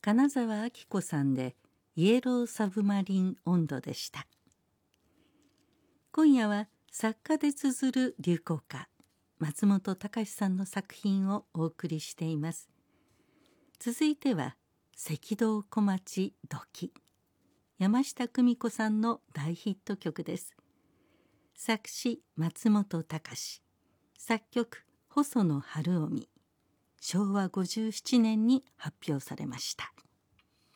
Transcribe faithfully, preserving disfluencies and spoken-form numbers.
金沢明子さんでイエローサブマリン音頭でした。今夜は作家で綴る流行歌松本隆さんの作品をお送りしています。続いては赤道小町時、山下久美子さんの大ヒット曲です。作詞松本隆、作曲細野晴臣、しょうわごじゅうななねんに発表されました。